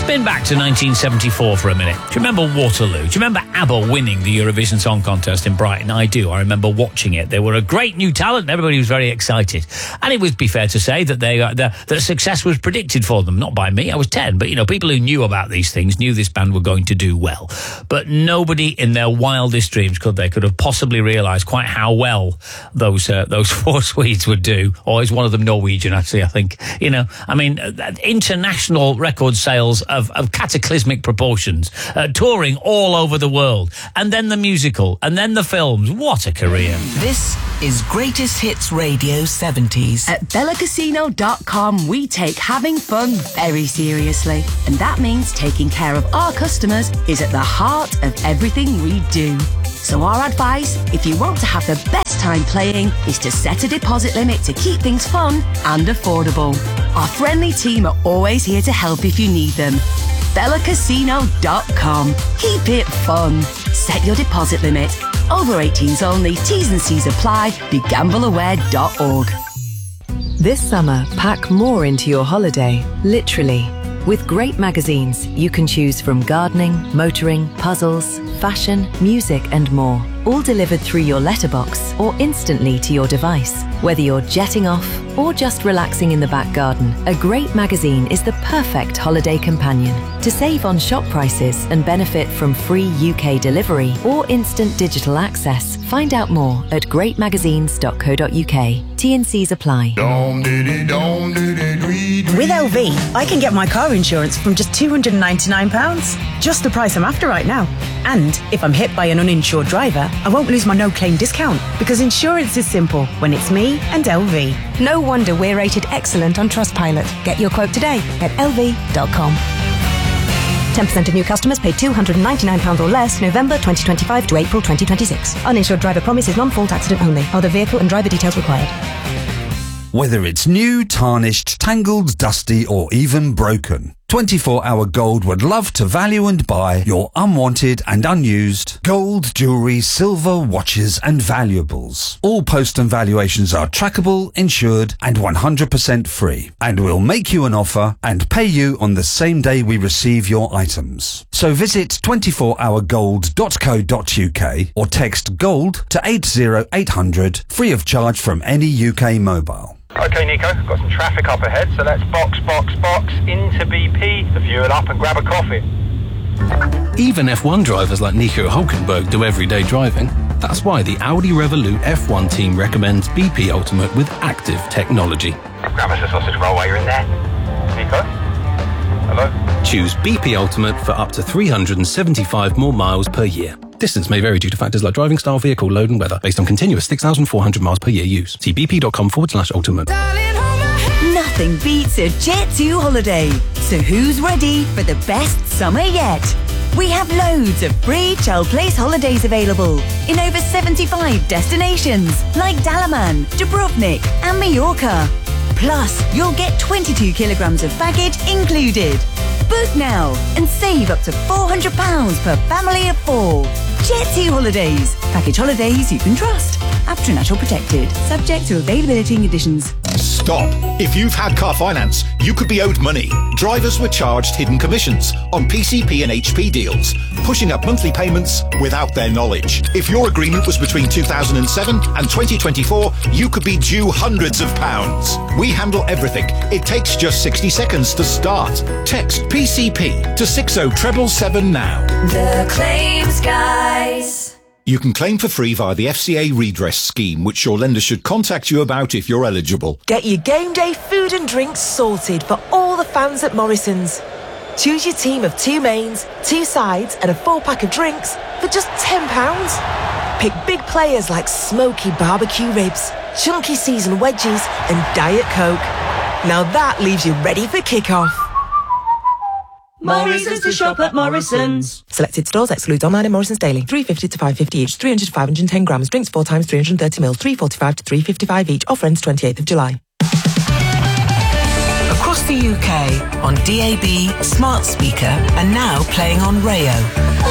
spin back to 1974 for a minute. Do you remember Waterloo? Do you remember ABBA winning the Eurovision Song Contest in Brighton? I do. I remember watching it. They were a great new talent and everybody was very excited. And it would be fair to say that that success was predicted for them. Not by me, I was 10. But, you know, people who knew about these things knew this band were going to do well. But nobody in their wildest dreams could have possibly realised quite how well those four Swedes would do. Or is one of them Norwegian, actually, I think. You know, I mean, international record sales of cataclysmic proportions, touring all over the world, and then the musical, and then the films. What a career. This is Greatest Hits Radio 70s. At BellaCasino.com, we take having fun very seriously. And that means taking care of our customers is at the heart of everything we do. So our advice, if you want to have the best time playing, is to set a deposit limit to keep things fun and affordable. Our friendly team are always here to help if you need them. BellaCasino.com. Keep it fun. Set your deposit limit. Over 18s only. T's and C's apply. BeGambleAware.org. This summer, pack more into your holiday, literally. With great magazines, you can choose from gardening, motoring, puzzles, fashion, music and more. All delivered through your letterbox or instantly to your device. Whether you're jetting off or just relaxing in the back garden, a great magazine is the perfect holiday companion. To save on shop prices and benefit from free UK delivery or instant digital access, find out more at greatmagazines.co.uk. T&Cs apply. With LV, I can get my car insurance from just £299. Just the price I'm after right now. And if I'm hit by an uninsured driver, I won't lose my no-claim discount because insurance is simple when it's me and LV. No wonder we're rated excellent on Trustpilot. Get your quote today at lv.com. 10% of new customers pay £299 or less November 2025 to April 2026. Uninsured driver promise is non-fault accident only. Other vehicle and driver details required. Whether it's new, tarnished, tangled, dusty or even broken, 24 Hour Gold would love to value and buy your unwanted and unused gold, jewellery, silver, watches and valuables. All post and valuations are trackable, insured and 100% free. And we'll make you an offer and pay you on the same day we receive your items. So visit 24hourgold.co.uk or text GOLD to 80800 free of charge from any UK mobile. OK, Nico, got some traffic up ahead, so let's box into BP, the fuel up and grab a coffee. Even F1 drivers like Nico Hülkenberg do everyday driving. That's why the Audi Revolut F1 team recommends BP Ultimate with active technology. Grab us a sausage roll while you're in there. Nico? Hello? Choose BP Ultimate for up to 375 more miles per year. Distance may vary due to factors like driving style, vehicle, load and weather, based on continuous 6,400 miles per year use. See bp.com/ultimate. Nothing beats a Jet2 holiday. So who's ready for the best summer yet? We have loads of free Chel Place holidays available in over 75 destinations like Dalaman, Dubrovnik and Mallorca. Plus, you'll get 22 kilograms of baggage included. Book now and save up to £400 per family of 4. Jet2 Holidays. Package holidays you can trust. After Natural Protected. Subject to availability and conditions. Stop. If you've had car finance, you could be owed money. Drivers were charged hidden commissions on PCP and HP deals, pushing up monthly payments without their knowledge. If your agreement was between 2007 and 2024, you could be due hundreds of pounds. We handle everything. It takes just 60 seconds to start. Text PCP to 60777 now. The Claims Guys. You can claim for free via the FCA redress scheme, which your lender should contact you about if you're eligible. Get your game day food and drinks sorted for all the fans at Morrison's. Choose your team of 2 mains, 2 sides and a 4-pack of drinks for just £10. Pick big players like smoky barbecue ribs, chunky seasoned wedges and Diet Coke. Now that leaves you ready for kick-off. Morrison's to shop at Morrison's. Selected stores exclude online and Morrison's daily. 350 to 550 each, 300 to 510 grams. Drinks 4 times 330 mils, 345 to 355 each. Offer ends 28th of July. Across the UK, on DAB, smart speaker, and now playing on Rayo.